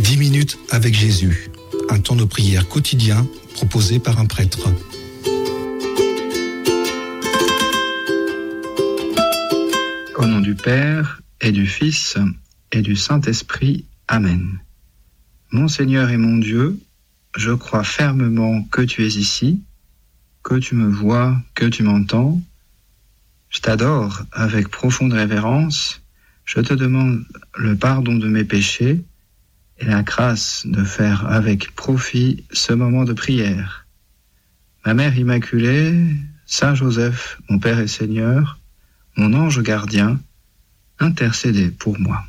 10 minutes avec Jésus, un temps de prière quotidien proposé par un prêtre. Au nom du Père et du Fils et du Saint-Esprit. Amen. Mon Seigneur et mon Dieu, je crois fermement que tu es ici, que tu me vois, que tu m'entends. Je t'adore avec profonde révérence. Je te demande le pardon de mes péchés et la grâce de faire avec profit ce moment de prière. Ma Mère Immaculée, Saint Joseph, mon Père et Seigneur, mon ange gardien, intercédez pour moi.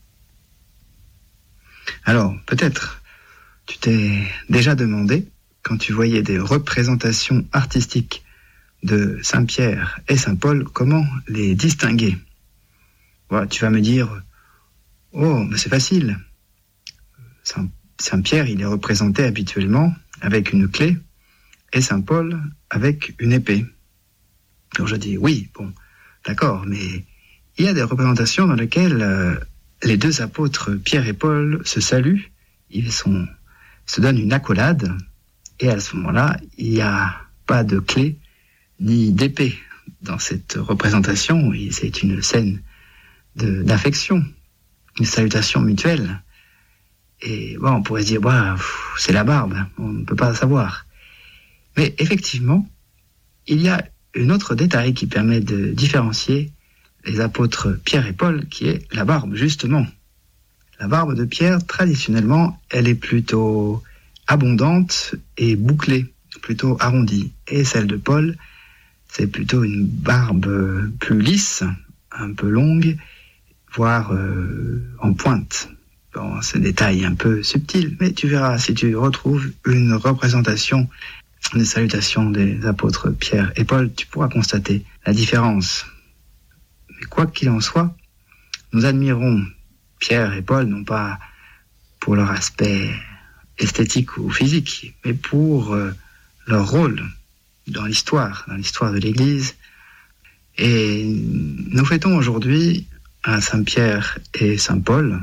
Alors, peut-être, tu t'es déjà demandé, quand tu voyais des représentations artistiques de Saint-Pierre et Saint-Paul, comment les distinguer. Voilà, tu vas me dire, oh, mais c'est facile. Saint-Pierre, il est représenté habituellement avec une clé, et Saint-Paul avec une épée. Alors je dis, oui, bon, d'accord, mais il y a des représentations dans lesquelles les deux apôtres, Pierre et Paul, se saluent, ils se donnent une accolade, et à ce moment-là, il n'y a pas de clé ni d'épée dans cette représentation, et c'est une scène d'affection, une salutation mutuelle. Et bon, on pourrait se dire, c'est la barbe, on ne peut pas savoir. Mais effectivement, il y a un autre détail qui permet de différencier les apôtres Pierre et Paul, qui est la barbe, justement. La barbe de Pierre, traditionnellement, elle est plutôt abondante et bouclée, plutôt arrondie. Et celle de Paul, c'est plutôt une barbe plus lisse, un peu longue, voire en pointe. Bon, c'est des détails un peu subtils, mais tu verras, si tu retrouves une représentation des salutations des apôtres Pierre et Paul, tu pourras constater la différence. Mais quoi qu'il en soit, nous admirons Pierre et Paul, non pas pour leur aspect esthétique ou physique, mais pour leur rôle dans l'histoire de l'Église. Et nous fêtons aujourd'hui à Saint-Pierre et Saint-Paul,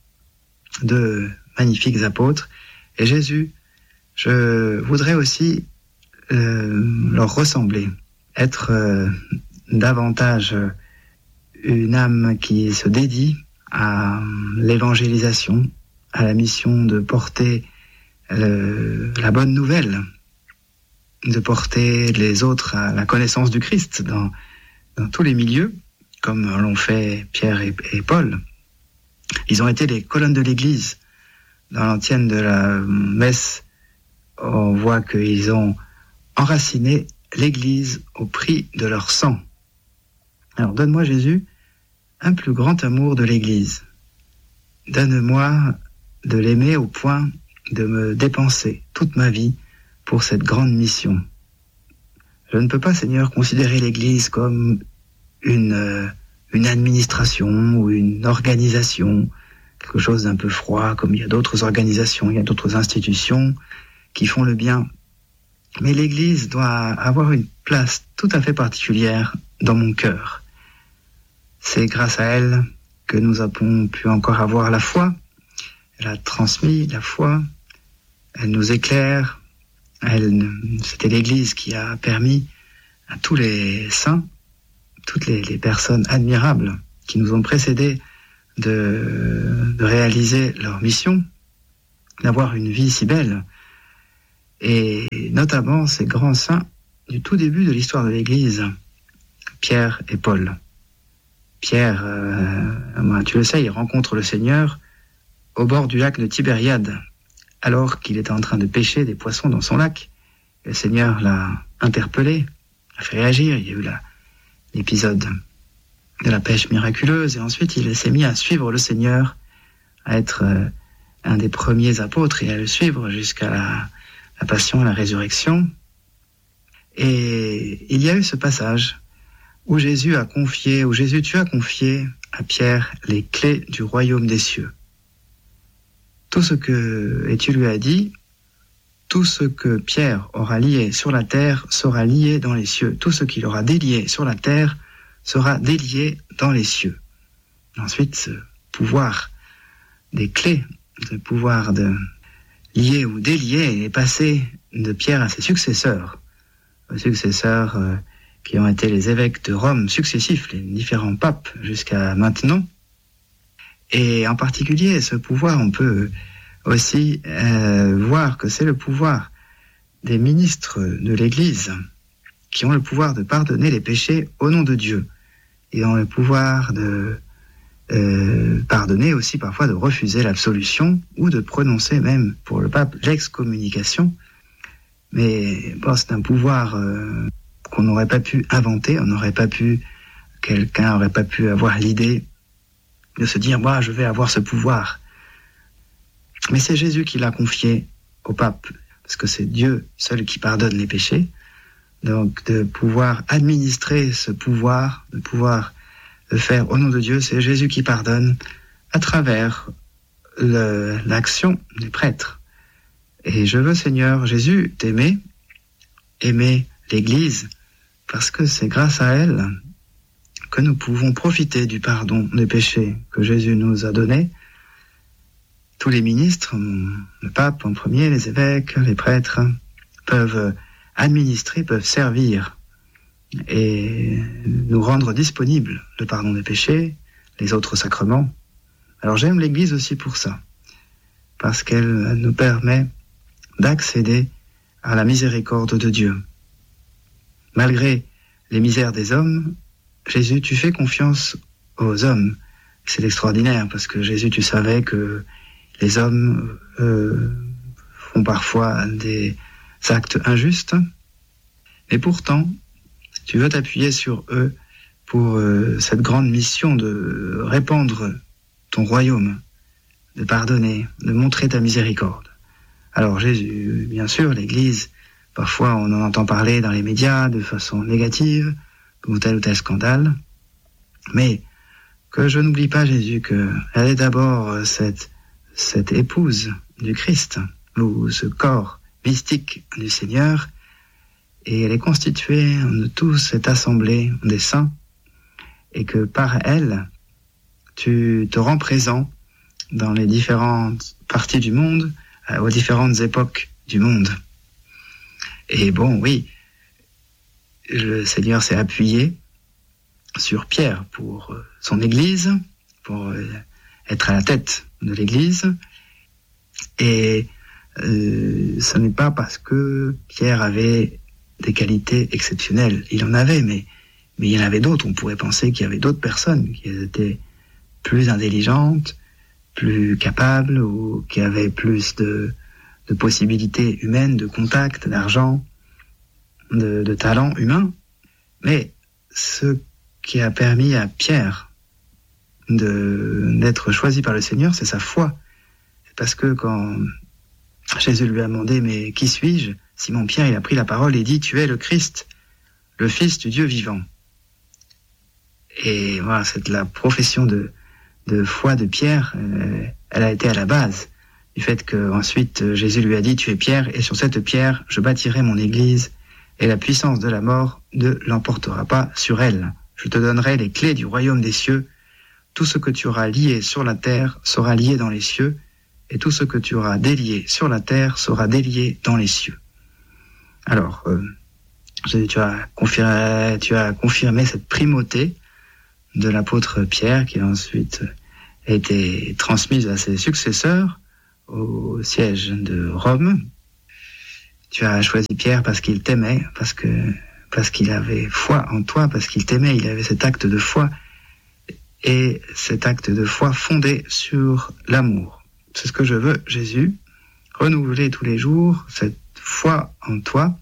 deux magnifiques apôtres. Et Jésus, je voudrais aussi leur ressembler, être davantage une âme qui se dédie à l'évangélisation, à la mission de porter la bonne nouvelle, de porter les autres à la connaissance du Christ dans tous les milieux, comme l'ont fait Pierre et Paul. Ils ont été les colonnes de l'Église. Dans l'antienne de la messe, on voit qu'ils ont enraciné l'Église au prix de leur sang. Alors, donne-moi, Jésus, un plus grand amour de l'Église. Donne-moi de l'aimer au point de me dépenser toute ma vie pour cette grande mission. Je ne peux pas, Seigneur, considérer l'Église comme une administration ou une organisation, quelque chose d'un peu froid, comme il y a d'autres organisations, il y a d'autres institutions qui font le bien. Mais l'Église doit avoir une place tout à fait particulière dans mon cœur. C'est grâce à elle que nous avons pu encore avoir la foi. Elle a transmis la foi, elle nous éclaire. C'était l'Église qui a permis à tous les saints, toutes les personnes admirables qui nous ont précédés de réaliser leur mission, d'avoir une vie si belle. Et notamment ces grands saints du tout début de l'histoire de l'Église, Pierre et Paul. Pierre, tu le sais, il rencontre le Seigneur au bord du lac de Tibériade, alors qu'il était en train de pêcher des poissons dans son lac. Le Seigneur l'a interpellé, l'a fait réagir. Il y a eu l'épisode de la pêche miraculeuse, et ensuite il s'est mis à suivre le Seigneur, à être un des premiers apôtres et à le suivre jusqu'à la passion et la résurrection. Et il y a eu ce passage où tu as confié à Pierre les clés du royaume des cieux. Et tu lui as dit, tout ce que Pierre aura lié sur la terre sera lié dans les cieux. Tout ce qu'il aura délié sur la terre sera délié dans les cieux. Ensuite, ce pouvoir des clés le pouvoir de lier ou délier et passer de Pierre à ses successeurs, aux successeurs qui ont été les évêques de Rome successifs, les différents papes jusqu'à maintenant. Et en particulier, ce pouvoir, on peut aussi voir que c'est le pouvoir des ministres de l'Église qui ont le pouvoir de pardonner les péchés au nom de Dieu. Ils ont le pouvoir de pardonner aussi parfois de refuser l'absolution ou de prononcer même pour le pape l'excommunication. Mais bon, c'est un pouvoir qu'on n'aurait pas pu inventer, quelqu'un n'aurait pas pu avoir l'idée de se dire, moi je vais avoir ce pouvoir. Mais c'est Jésus qui l'a confié au pape, parce que c'est Dieu seul qui pardonne les péchés. Donc de pouvoir administrer ce pouvoir, de pouvoir le faire au nom de Dieu, c'est Jésus qui pardonne à travers l'action des prêtres. Et je veux, Seigneur Jésus, t'aimer, aimer l'Église, parce que c'est grâce à elle que nous pouvons profiter du pardon des péchés que Jésus nous a donné. Tous les ministres, le pape en premier, les évêques, les prêtres, peuvent administrer, peuvent servir et nous rendre disponibles le pardon des péchés, les autres sacrements. Alors j'aime l'Église aussi pour ça, parce qu'elle nous permet d'accéder à la miséricorde de Dieu. Malgré les misères des hommes, Jésus, tu fais confiance aux hommes. C'est extraordinaire, parce que Jésus, tu savais que les hommes font parfois des actes injustes, mais pourtant, tu veux t'appuyer sur eux pour cette grande mission de répandre ton royaume, de pardonner, de montrer ta miséricorde. Alors Jésus, bien sûr, l'Église, parfois on en entend parler dans les médias de façon négative, ou tel scandale, mais que je n'oublie pas Jésus, qu'elle est d'abord cette épouse du Christ, ou ce corps mystique du Seigneur, et elle est constituée de toute cette assemblée des saints, et que par elle, tu te rends présent dans les différentes parties du monde, aux différentes époques du monde. Et bon, oui, le Seigneur s'est appuyé sur Pierre pour son Église, pour être à la tête de l'Église. Et ce n'est pas parce que Pierre avait des qualités exceptionnelles. Il en avait, mais il y en avait d'autres. On pourrait penser qu'il y avait d'autres personnes qui étaient plus intelligentes, plus capables, ou qui avaient plus de possibilités humaines, de contacts, d'argent, de talent humain. Mais ce qui a permis à Pierre d'être choisi par le Seigneur, c'est sa foi. C'est parce que quand Jésus lui a demandé, mais qui suis-je? Simon Pierre, il a pris la parole et dit, tu es le Christ, le Fils du Dieu vivant. Et voilà, c'est la profession de foi de Pierre, elle a été à la base du fait qu'ensuite Jésus lui a dit, tu es Pierre, et sur cette pierre, je bâtirai mon église, et la puissance de la mort ne l'emportera pas sur elle. Je te donnerai les clés du royaume des cieux. Tout ce que tu auras lié sur la terre sera lié dans les cieux, et tout ce que tu auras délié sur la terre sera délié dans les cieux. Alors, tu as confirmé cette primauté de l'apôtre Pierre, qui a ensuite été transmise à ses successeurs au siège de Rome. Tu as choisi Pierre parce qu'il t'aimait, parce qu'il avait foi en toi, parce qu'il t'aimait, il avait cet acte de foi, et cet acte de foi fondé sur l'amour. C'est ce que je veux, Jésus, renouveler tous les jours cette foi en toi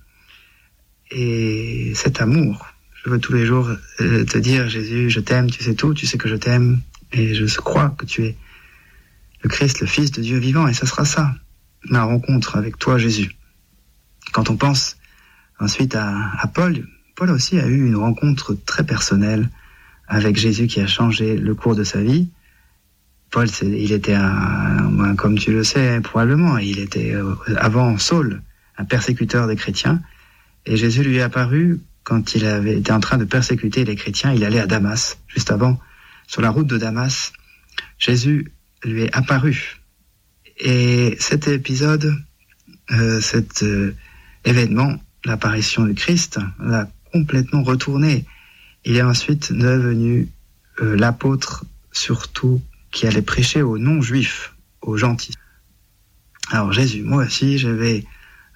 et cet amour. Je veux tous les jours te dire, Jésus, je t'aime, tu sais tout, tu sais que je t'aime, et je crois que tu es le Christ, le Fils de Dieu vivant, et ça sera ça, ma rencontre avec toi, Jésus. Quand on pense ensuite à Paul, Paul aussi a eu une rencontre très personnelle avec Jésus qui a changé le cours de sa vie. Paul, il était comme tu le sais probablement, il était avant Saul, un persécuteur des chrétiens, et Jésus lui est apparu quand il avait été en train de persécuter les chrétiens. Il allait à Damas, juste avant, sur la route de Damas, Jésus lui est apparu, Et cet épisode, cet événement, l'apparition du Christ, l'a complètement retourné. Il est ensuite devenu l'apôtre surtout qui allait prêcher aux non-juifs, aux gentils. Alors Jésus, moi aussi, je vais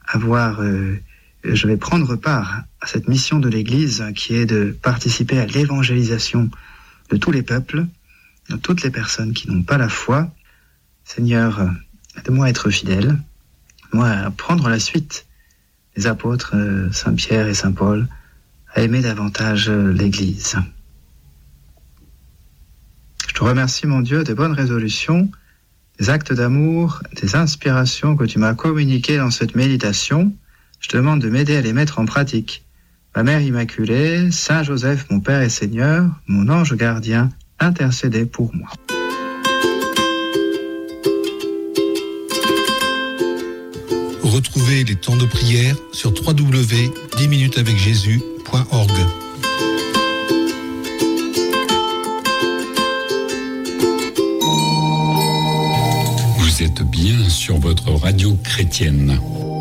prendre part à cette mission de l'Église qui est de participer à l'évangélisation de tous les peuples, de toutes les personnes qui n'ont pas la foi. Seigneur, aide-moi à être fidèle, moi à prendre la suite des apôtres Saint Pierre et Saint Paul, à aimer davantage l'Église. Je te remercie, mon Dieu, des bonnes résolutions, des actes d'amour, des inspirations que tu m'as communiquées dans cette méditation. Je te demande de m'aider à les mettre en pratique. Ma Mère Immaculée, Saint Joseph, mon Père et Seigneur, mon ange gardien, intercédez pour moi. Retrouvez les temps de prière sur www.10minutesavecjésus.org. Vous êtes bien sur votre radio chrétienne.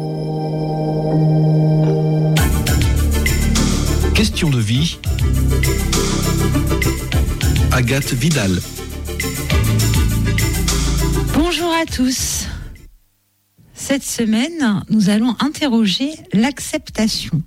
Question de vie. Agathe Vidal. Bonjour à tous. Cette semaine, nous allons interroger l'acceptation.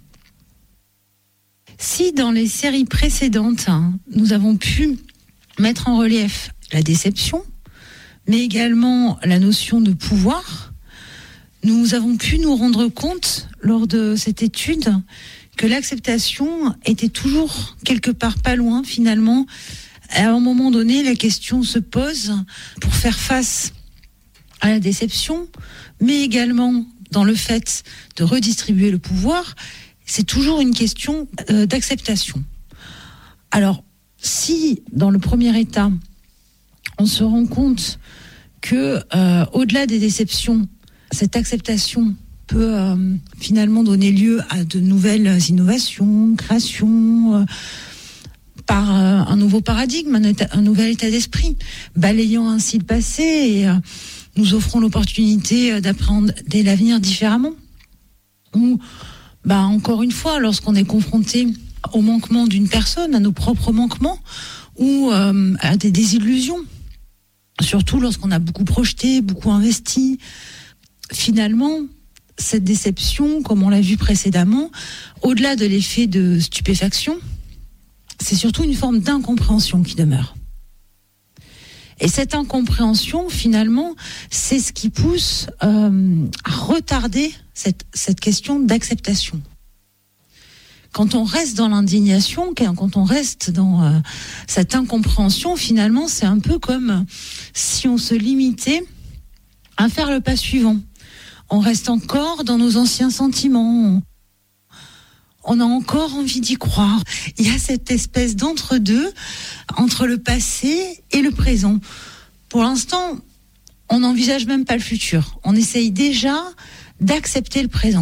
Si dans les séries précédentes, nous avons pu mettre en relief la déception, mais également la notion de pouvoir, nous avons pu nous rendre compte lors de cette étude que l'acceptation était toujours quelque part pas loin finalement. À un moment donné, la question se pose pour faire face à la déception, mais également dans le fait de redistribuer le pouvoir, c'est toujours une question d'acceptation. Alors, si dans le premier état, on se rend compte que au-delà des déceptions, cette acceptation peut finalement donner lieu à de nouvelles innovations, créations, par un nouveau paradigme, un nouvel état d'esprit, balayant ainsi le passé et nous offrons l'opportunité d'appréhender l'avenir différemment. Ou, encore une fois, lorsqu'on est confronté au manquement d'une personne, à nos propres manquements, ou à des désillusions, surtout lorsqu'on a beaucoup projeté, beaucoup investi, finalement, cette déception, comme on l'a vu précédemment, au-delà de l'effet de stupéfaction, c'est surtout une forme d'incompréhension qui demeure. Et cette incompréhension, finalement, c'est ce qui pousse à retarder cette question d'acceptation. Quand on reste dans l'indignation, quand on reste dans cette incompréhension, finalement, c'est un peu comme si on se limitait à faire le pas suivant. On reste encore dans nos anciens sentiments. On a encore envie d'y croire. Il y a cette espèce d'entre-deux, entre le passé et le présent. Pour l'instant, on n'envisage même pas le futur. On essaye déjà d'accepter le présent.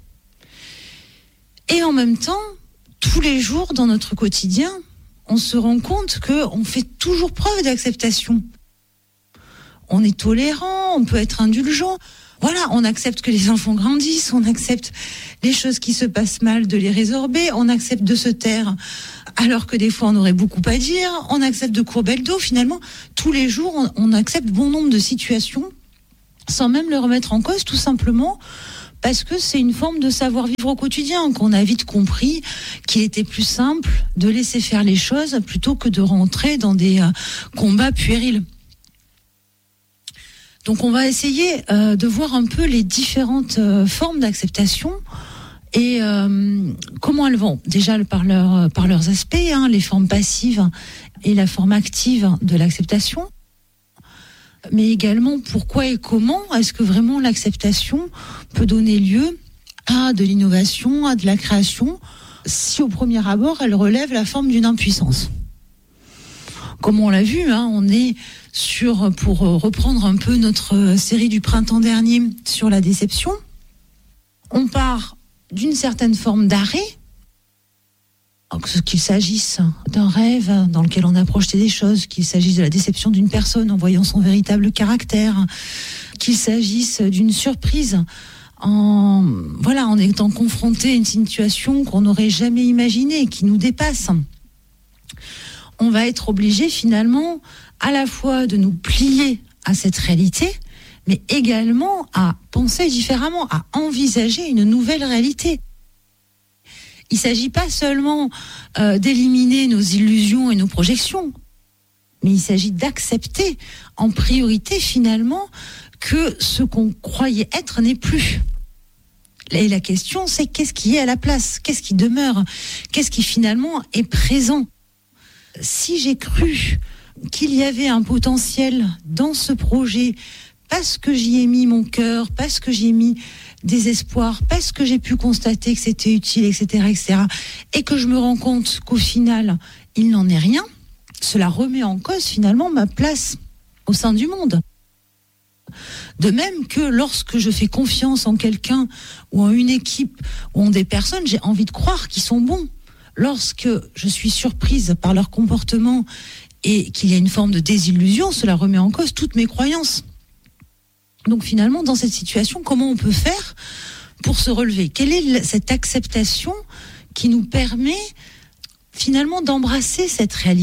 Et en même temps, tous les jours dans notre quotidien, on se rend compte qu'on fait toujours preuve d'acceptation. On est tolérant, on peut être indulgent. Voilà, on accepte que les enfants grandissent, on accepte les choses qui se passent mal de les résorber, on accepte de se taire alors que des fois on aurait beaucoup à dire, on accepte de courber le dos. Finalement, tous les jours, on accepte bon nombre de situations sans même le remettre en cause, tout simplement parce que c'est une forme de savoir-vivre au quotidien, qu'on a vite compris qu'il était plus simple de laisser faire les choses plutôt que de rentrer dans des combats puérils. Donc on va essayer de voir un peu les différentes formes d'acceptation et comment elles vont. Déjà par leurs aspects, les formes passives et la forme active de l'acceptation. Mais également pourquoi et comment est-ce que vraiment l'acceptation peut donner lieu à de l'innovation, à de la création, si au premier abord elle relève la forme d'une impuissance. Comme on l'a vu, on est pour reprendre un peu notre série du printemps dernier sur la déception, on part d'une certaine forme d'arrêt qu'il s'agisse d'un rêve dans lequel on a projeté des choses, qu'il s'agisse de la déception d'une personne en voyant son véritable caractère, qu'il s'agisse d'une surprise en étant confronté à une situation qu'on n'aurait jamais imaginée, qui nous dépasse. On va être obligé finalement à la fois de nous plier à cette réalité, mais également à penser différemment, à envisager une nouvelle réalité. Il ne s'agit pas seulement d'éliminer nos illusions et nos projections, mais il s'agit d'accepter en priorité finalement que ce qu'on croyait être n'est plus. Et la question, c'est qu'est-ce qui est à la place ? Qu'est-ce qui demeure ? Qu'est-ce qui finalement est présent ? Si j'ai cru qu'il y avait un potentiel dans ce projet, parce que j'y ai mis mon cœur, parce que j'y ai mis des espoirs, parce que j'ai pu constater que c'était utile, etc., et que je me rends compte qu'au final, il n'en est rien, cela remet en cause finalement ma place au sein du monde. De même que lorsque je fais confiance en quelqu'un ou en une équipe ou en des personnes, j'ai envie de croire qu'ils sont bons. Lorsque je suis surprise par leur comportement et qu'il y a une forme de désillusion, cela remet en cause toutes mes croyances. Donc finalement, dans cette situation, comment on peut faire pour se relever ? Quelle est cette acceptation qui nous permet finalement d'embrasser cette réalité ?